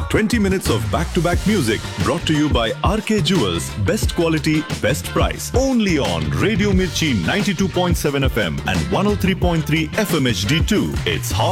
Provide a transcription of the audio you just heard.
20 minutes of back-to-back music brought to you by RK Jewels. Best quality, best price. Only on Radio Mirchi 92.7 FM and 103.3 FM HD2. It's hot.